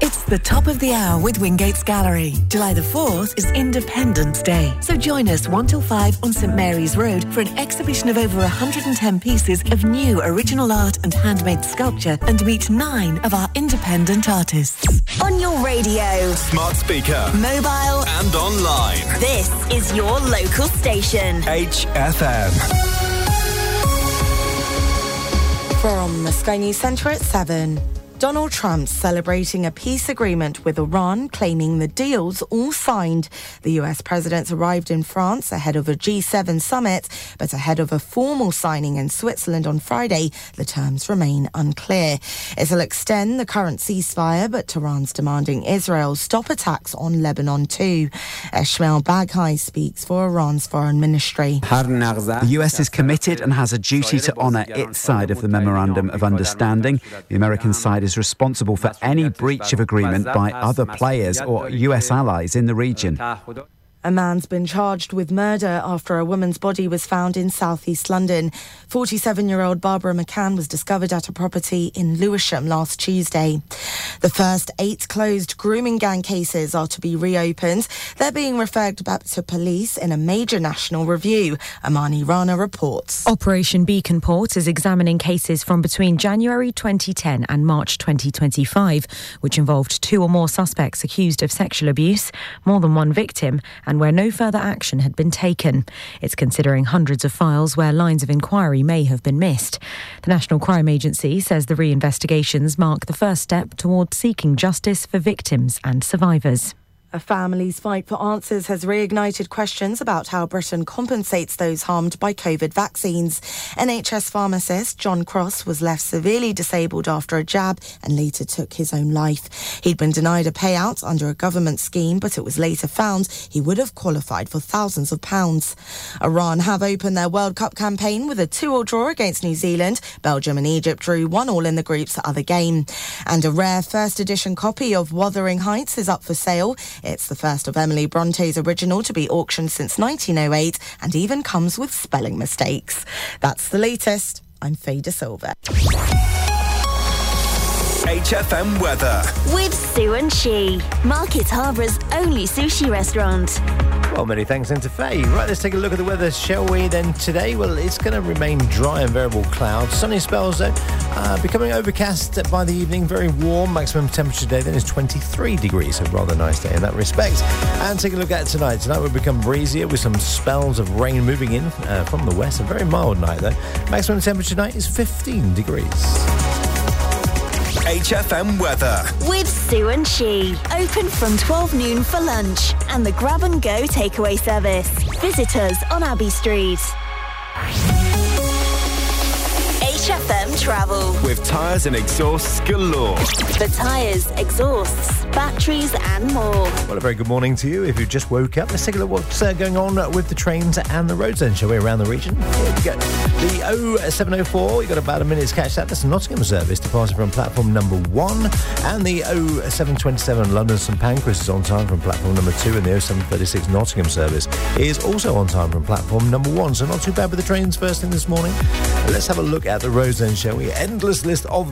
It's the top of the hour with Wingate's Gallery. July the 4th is Independence Day. So join us 1 till 5 on St Mary's Road for an exhibition of over 110 pieces of new original art and handmade sculpture, and meet 9 of our independent artists. On your radio, smart speaker, mobile and online. This is your local station. HFM. From the Sky News Centre at 7. Donald Trump's celebrating a peace agreement with Iran, claiming the deal's all signed. The US president arrived in France ahead of a G7 summit, but ahead of a formal signing in Switzerland on Friday, the terms remain unclear. It'll extend the current ceasefire, but Tehran's demanding Israel stop attacks on Lebanon too. Ismail Baghai speaks for Iran's foreign ministry. The US is committed and has a duty to honour its side of the Memorandum of Understanding. The American side is responsible for any breach of agreement by other players or US allies in the region. A man's been charged with murder after a woman's body was found in southeast London. 47-year-old Barbara McCann was discovered at a property in Lewisham last Tuesday. The first 8 closed grooming gang cases are to be reopened. They're being referred back to police in a major national review. Amani Rana reports. Operation Beacon Port is examining cases from between January 2010 and March 2025, which involved 2 or more suspects accused of sexual abuse, more than 1 victim, and where no further action had been taken. It's considering hundreds of files where lines of inquiry may have been missed. The National Crime Agency says the reinvestigations mark the first step towards seeking justice for victims and survivors. A family's fight for answers has reignited questions about how Britain compensates those harmed by COVID vaccines. NHS pharmacist John Cross was left severely disabled after a jab and later took his own life. He'd been denied a payout under a government scheme, but it was later found he would have qualified for thousands of pounds. Iran have opened their World Cup campaign with a 2-2 draw against New Zealand. Belgium and Egypt drew 1-1 in the group's other game. And a rare first edition copy of Wuthering Heights is up for sale. It's the first of Emily Bronte's original to be auctioned since 1908 and even comes with spelling mistakes. That's the latest. I'm Faye De Silva. HFM weather. With Sue and She, Market Harbour's only sushi restaurant. Well, many thanks then to Faye. Right, let's take a look at the weather, shall we, then today? Well, it's going to remain dry and variable clouds. Sunny spells, though, becoming overcast by the evening. Very warm. Maximum temperature today then is 23 degrees, so rather nice day in that respect. And take a look at tonight. Tonight will become breezier with some spells of rain moving in from the west. A very mild night, though. Maximum temperature tonight is 15 degrees. HFM weather. With Sue and She. Open from 12 noon for lunch and the grab and go takeaway service. Visit us on Abbey Street. HFM Travel. With tyres and exhausts galore. For tyres, exhausts, batteries and more. Well, a very good morning to you. If you've just woke up, let's take a look what's going on with the trains and the roads then, shall we, around the region? Here we go. The 0704, you've got about a minute's catch that. That's the Nottingham service departing from platform number 1. And the 0727 London St Pancras is on time from platform number 2. And the 0736 Nottingham service is also on time from platform number 1. So not too bad with the trains first thing this morning. Let's have a look at the roads then, shall we? Endless list of